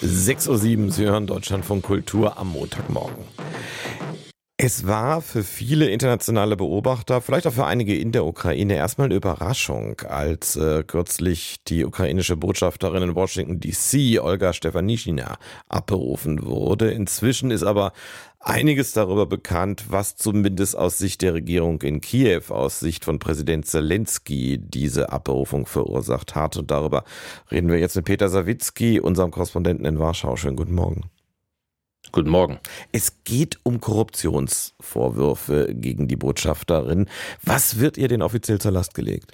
6:07 Uhr, Sie hören Deutschlandfunk Kultur am Montagmorgen. Es war für viele internationale Beobachter, vielleicht auch für einige in der Ukraine, erstmal eine Überraschung, als kürzlich die ukrainische Botschafterin in Washington D.C., Olga Stefanishyna, abberufen wurde. Inzwischen ist aber einiges darüber bekannt, was zumindest aus Sicht der Regierung in Kiew, aus Sicht von Präsident Zelensky diese Abberufung verursacht hat. Und darüber reden wir jetzt mit Peter Sawicki, unserem Korrespondenten in Warschau. Schönen guten Morgen. Guten Morgen. Es geht um Korruptionsvorwürfe gegen die Botschafterin. Was wird ihr denn offiziell zur Last gelegt?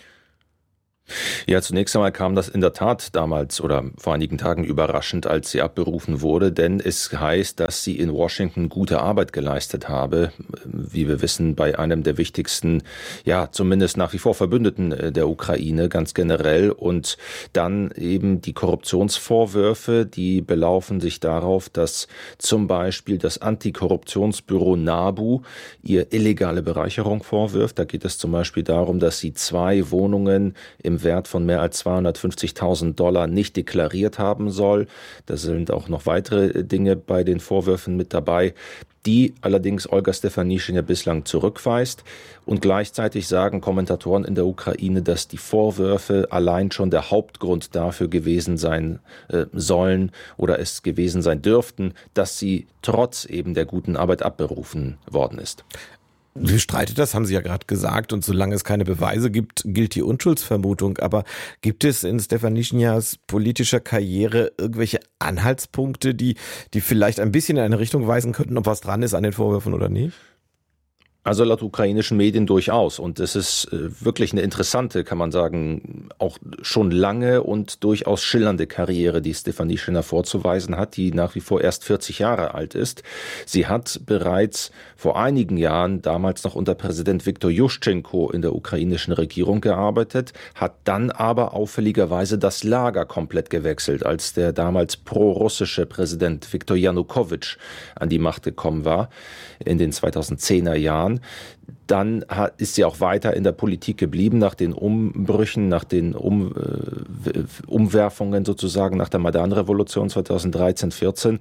Ja, zunächst einmal kam das in der Tat damals oder vor einigen Tagen überraschend, als sie abberufen wurde, denn es heißt, dass sie in Washington gute Arbeit geleistet habe, wie wir wissen, bei einem der wichtigsten, ja, zumindest nach wie vor Verbündeten der Ukraine ganz generell. Und dann eben die Korruptionsvorwürfe, die belaufen sich darauf, dass zum Beispiel das Antikorruptionsbüro NABU ihr illegale Bereicherung vorwirft. Da geht es zum Beispiel darum, dass sie 2 Wohnungen im Wert von mehr als $250.000 nicht deklariert haben soll. Da sind auch noch weitere Dinge bei den Vorwürfen mit dabei, die allerdings Olga Stefanishyna bislang zurückweist. Und gleichzeitig sagen Kommentatoren in der Ukraine, dass die Vorwürfe allein schon der Hauptgrund dafür gewesen sein sollen oder es gewesen sein dürften, dass sie trotz eben der guten Arbeit abberufen worden ist. Sie streitet das, haben Sie ja gerade gesagt, und solange es keine Beweise gibt, gilt die Unschuldsvermutung. Aber gibt es in Stefanishynas politischer Karriere irgendwelche Anhaltspunkte, die vielleicht ein bisschen in eine Richtung weisen könnten, ob was dran ist an den Vorwürfen oder nicht? Also laut ukrainischen Medien durchaus. Und es ist wirklich eine interessante, kann man sagen, auch schon lange und durchaus schillernde Karriere, die Stefanishyna vorzuweisen hat, die nach wie vor erst 40 Jahre alt ist. Sie hat bereits vor einigen Jahren, damals noch unter Präsident Viktor Juschenko in der ukrainischen Regierung gearbeitet, hat dann aber auffälligerweise das Lager komplett gewechselt, als der damals pro-russische Präsident Viktor Janukowitsch an die Macht gekommen war in den 2010er Jahren. Dann ist sie auch weiter in der Politik geblieben, nach den Umbrüchen, nach den Umwerfungen sozusagen, nach der Maidan-Revolution 2013-14.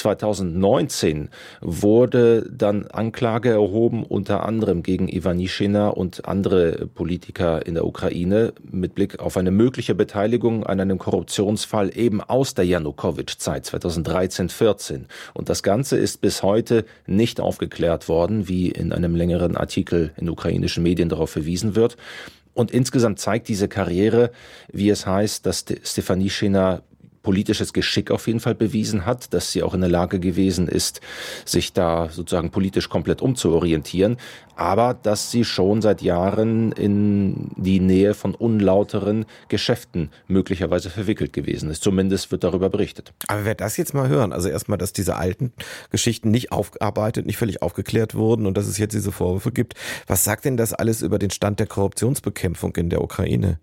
2019 wurde dann Anklage erhoben, unter anderem gegen Ivanyshina und andere Politiker in der Ukraine, mit Blick auf eine mögliche Beteiligung an einem Korruptionsfall eben aus der Janukowitsch-Zeit 2013-14. Und das Ganze ist bis heute nicht aufgeklärt worden, wie in einem längeren Artikel in ukrainischen Medien darauf verwiesen wird. Und insgesamt zeigt diese Karriere, wie es heißt, dass Stefanishyna politisches Geschick auf jeden Fall bewiesen hat, dass sie auch in der Lage gewesen ist, sich da sozusagen politisch komplett umzuorientieren, aber dass sie schon seit Jahren in die Nähe von unlauteren Geschäften möglicherweise verwickelt gewesen ist. Zumindest wird darüber berichtet. Aber wer das jetzt mal hören, also erstmal, dass diese alten Geschichten nicht aufgearbeitet, nicht völlig aufgeklärt wurden und dass es jetzt diese Vorwürfe gibt, was sagt denn das alles über den Stand der Korruptionsbekämpfung in der Ukraine?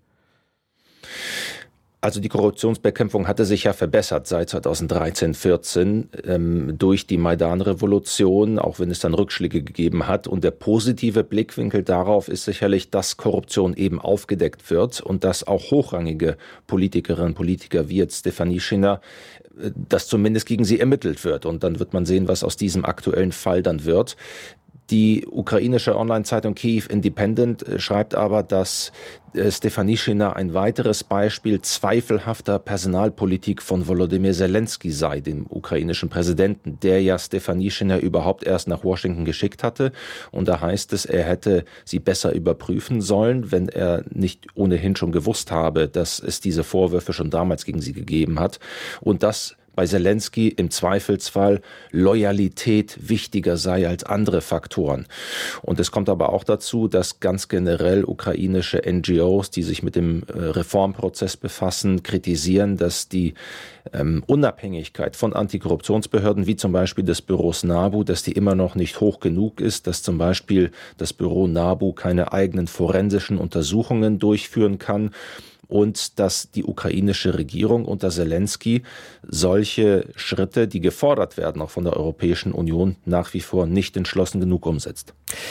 Also die Korruptionsbekämpfung hatte sich ja verbessert seit 2013-14 durch die Maidan-Revolution, auch wenn es dann Rückschläge gegeben hat. Und der positive Blickwinkel darauf ist sicherlich, dass Korruption eben aufgedeckt wird und dass auch hochrangige Politikerinnen und Politiker wie jetzt Stefanishyna, dass zumindest gegen sie ermittelt wird. Und dann wird man sehen, was aus diesem aktuellen Fall dann wird. Die ukrainische Online-Zeitung Kyiv Independent schreibt aber, dass Stefanishyna ein weiteres Beispiel zweifelhafter Personalpolitik von Volodymyr Zelensky sei, dem ukrainischen Präsidenten, der ja Stefanishyna überhaupt erst nach Washington geschickt hatte. Und da heißt es, er hätte sie besser überprüfen sollen, wenn er nicht ohnehin schon gewusst habe, dass es diese Vorwürfe schon damals gegen sie gegeben hat. Und das bei Zelensky im Zweifelsfall Loyalität wichtiger sei als andere Faktoren. Und es kommt aber auch dazu, dass ganz generell ukrainische NGOs, die sich mit dem Reformprozess befassen, kritisieren, dass die Unabhängigkeit von Antikorruptionsbehörden, wie zum Beispiel des Büros NABU, dass die immer noch nicht hoch genug ist, dass zum Beispiel das Büro NABU keine eigenen forensischen Untersuchungen durchführen kann. Und dass die ukrainische Regierung unter Zelensky solche Schritte, die gefordert werden, auch von der Europäischen Union, nach wie vor nicht entschlossen genug umsetzt.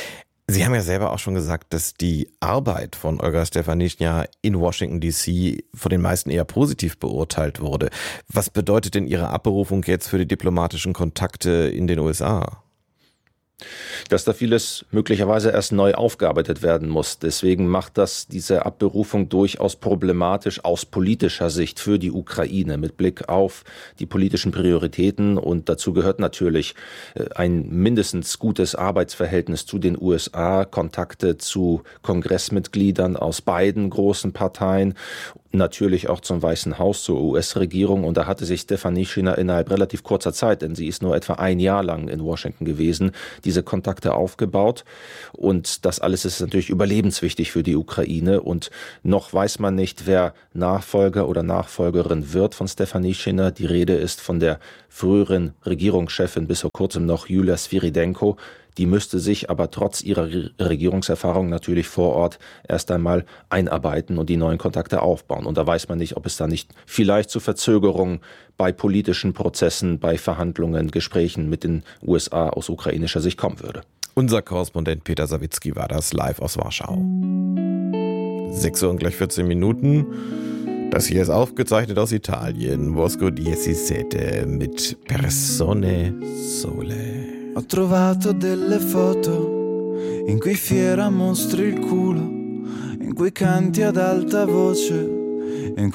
Sie haben ja selber auch schon gesagt, dass die Arbeit von Olga Stefanishyna in Washington D.C. von den meisten eher positiv beurteilt wurde. Was bedeutet denn Ihre Abberufung jetzt für die diplomatischen Kontakte in den USA? Dass da vieles möglicherweise erst neu aufgearbeitet werden muss. Deswegen macht das diese Abberufung durchaus problematisch aus politischer Sicht für die Ukraine mit Blick auf die politischen Prioritäten. Und dazu gehört natürlich ein mindestens gutes Arbeitsverhältnis zu den USA, Kontakte zu Kongressmitgliedern aus beiden großen Parteien, natürlich auch zum Weißen Haus, zur US-Regierung. Und da hatte sich Stefanishyna innerhalb relativ kurzer Zeit, denn sie ist nur etwa ein Jahr lang in Washington gewesen, diese Kontakte aufgebaut. Und das alles ist natürlich überlebenswichtig für die Ukraine. Und noch weiß man nicht, wer Nachfolger oder Nachfolgerin wird von Stefanishyna. Die Rede ist von der früheren Regierungschefin, bis vor kurzem noch Julia Sviridenko. Die müsste sich aber trotz ihrer Regierungserfahrung natürlich vor Ort erst einmal einarbeiten und die neuen Kontakte aufbauen. Und da weiß man nicht, ob es da nicht vielleicht zu Verzögerungen bei politischen Prozessen, bei Verhandlungen, Gesprächen mit den USA aus ukrainischer Sicht kommen würde. Unser Korrespondent Peter Sawicki war das live aus Warschau. 6 Uhr und gleich 14 Minuten. Das hier ist aufgezeichnet aus Italien. Bosco 17 mit Persone Sole. Ho trovato delle foto in cui Fiera mostri il culo, in cui canti ad alta voce